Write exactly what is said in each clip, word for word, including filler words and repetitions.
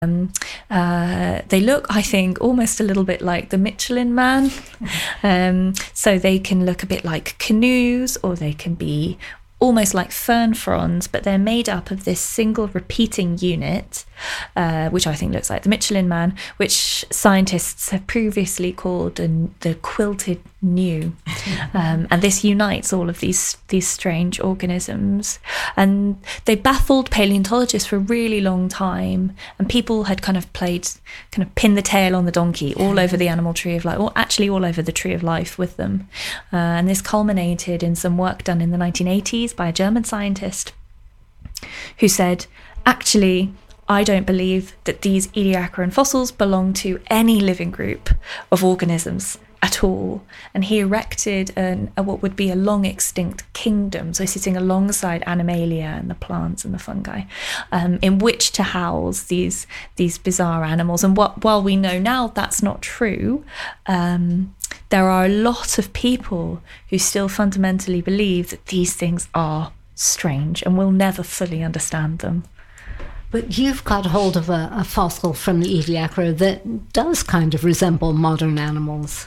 Um, uh, they look, I think, almost a little bit like the Michelin Man. Um, so they can look a bit like canoes, or they can be almost like fern fronds, but they're made up of this single repeating unit, uh, which I think looks like the Michelin Man, which scientists have previously called an, the quilted gnu. Um, and this unites all of these these strange organisms. And they baffled paleontologists for a really long time. And people had kind of played, kind of pin the tail on the donkey all over the animal tree of life, or actually all over the tree of life with them. Uh, and this culminated in some work done in the nineteen eighties by a German scientist who said, actually, I don't believe that these Ediacaran fossils belong to any living group of organisms at all. And he erected an, a, what would be a long extinct kingdom, so sitting alongside Animalia and the plants and the fungi, um, in which to house these these bizarre animals. And what, while we know now that's not true, um, there are a lot of people who still fundamentally believe that these things are strange and we'll never fully understand them. But you've got hold of a, a fossil from the Ediacara that does kind of resemble modern animals.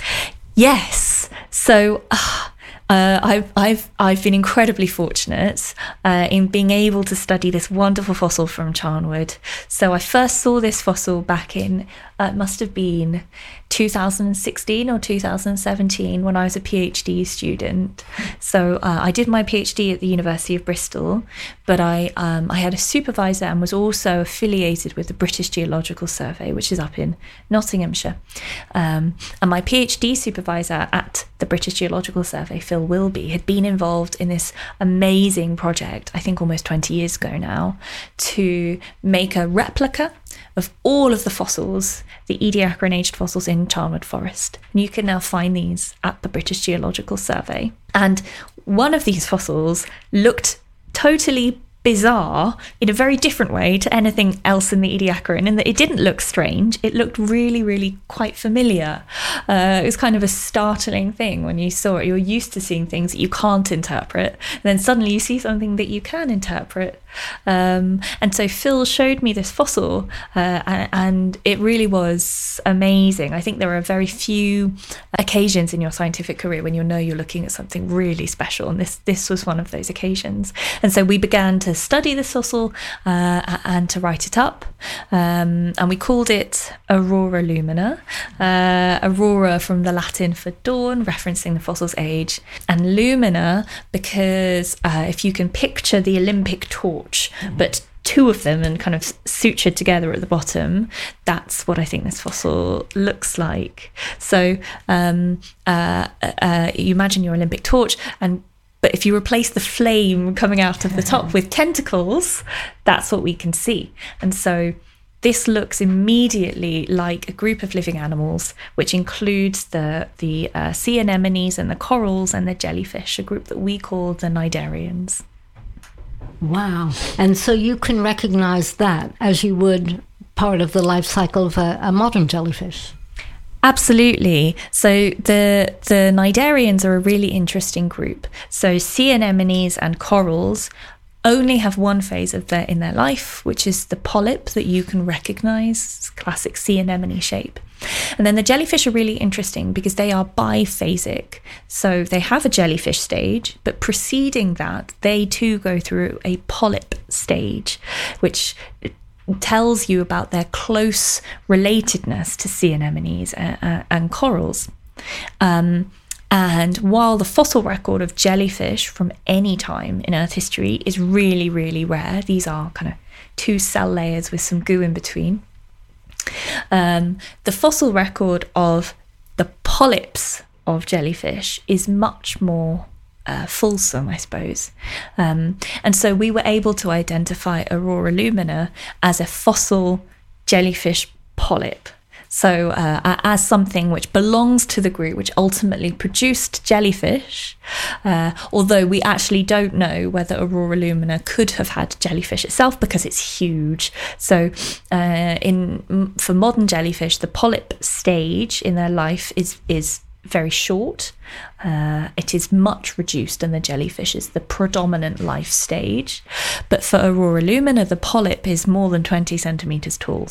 Yes. So uh, uh, I've, I've, I've been incredibly fortunate uh, in being able to study this wonderful fossil from Charnwood. So I first saw this fossil back in, uh, it must have been two thousand sixteen or two thousand seventeen when I was a PhD student. So uh, I did my PhD at the University of Bristol, but I um, I had a supervisor and was also affiliated with the British Geological Survey, which is up in Nottinghamshire. Um, and my PhD supervisor at the British Geological Survey, Phil Wilby, had been involved in this amazing project, I think almost twenty years ago now, to make a replica of all of the fossils, the Ediacaran aged fossils in Charnwood Forest. And you can now find these at the British Geological Survey. And one of these fossils looked totally bizarre in a very different way to anything else in the Ediacaran, in that it didn't look strange, it looked really, really quite familiar. Uh, it was kind of a startling thing when you saw it. You're used to seeing things that you can't interpret, and then suddenly you see something that you can interpret. Um, and so Phil showed me this fossil, uh, and, and it really was amazing. I think there are very few occasions in your scientific career when you know you're looking at something really special, and this this was one of those occasions. And so we began to study this fossil uh, and to write it up, um, and we called it Aurora Lumina. Uh, Aurora from the Latin for dawn, referencing the fossil's age, and Lumina because uh, if you can picture the Olympic torch, but two of them and kind of sutured together at the bottom, that's what I think this fossil looks like. So um, uh, uh, you imagine your Olympic torch, and but if you replace the flame coming out of the top with tentacles, that's what we can see. And so this looks immediately like a group of living animals, which includes the the uh, sea anemones and the corals and the jellyfish, a group that we call the cnidarians. Wow. And so you can recognize that as you would part of the life cycle of a, a modern jellyfish. Absolutely. So the the cnidarians are a really interesting group. So sea anemones and corals only have one phase of their in their life, which is the polyp that you can recognize, classic sea anemone shape. And then the jellyfish are really interesting because they are biphasic. So they have a jellyfish stage, but preceding that, they too go through a polyp stage, which tells you about their close relatedness to sea anemones and, and corals. Um, and while the fossil record of jellyfish from any time in Earth history is really, really rare, these are kind of two cell layers with some goo in between. Um, the fossil record of the polyps of jellyfish is much more uh, fulsome, I suppose. Um, and so we were able to identify Aurora Lumina as a fossil jellyfish polyp. So uh, as something which belongs to the group which ultimately produced jellyfish, uh, although we actually don't know whether Aurora Lumina could have had jellyfish itself because it's huge. So uh, in for modern jellyfish, the polyp stage in their life is is very short. Uh, it is much reduced in the jellyfish. It's the predominant life stage. But for Aurora lumina, the polyp is more than twenty centimetres tall.